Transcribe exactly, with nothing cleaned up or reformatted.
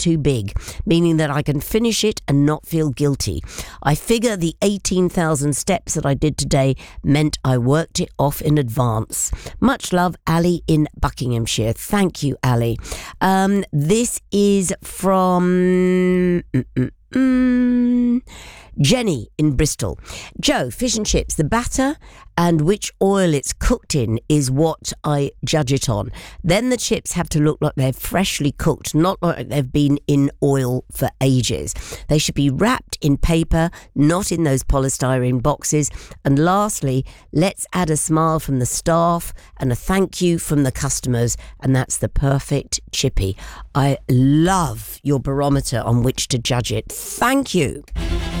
too big, meaning that I can finish it and not feel guilty. I figure the eighteen thousand steps that I did today meant I worked it off in advance. Much love, Ali in Buckinghamshire. Thank you, Ali. Um, this is from... Mm-mm-mm. Jenny in Bristol. Joe, fish and chips, the batter and which oil it's cooked in is what I judge it on. Then the chips have to look like they're freshly cooked, not like they've been in oil for ages. They should be wrapped in paper, not in those polystyrene boxes. And lastly, let's add a smile from the staff and a thank you from the customers, and that's the perfect chippy. I love your barometer on which to judge it. Thank you.